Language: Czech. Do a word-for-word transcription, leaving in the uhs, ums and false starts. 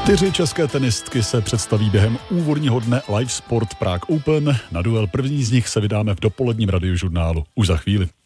Čtyři české tenistky se představí během úvodního dne Live Sport Prague Open. Na duel první z nich se vydáme v dopoledním radiožurnálu už za chvíli.